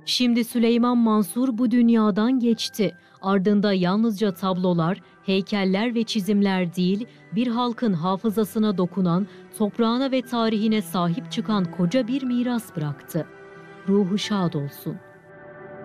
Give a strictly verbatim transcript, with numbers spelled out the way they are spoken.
Şimdi Süleyman Mansur bu dünyadan geçti. Ardında yalnızca tablolar, heykeller ve çizimler değil, bir halkın hafızasına dokunan, toprağına ve tarihine sahip çıkan koca bir miras bıraktı. Ruhu şad olsun.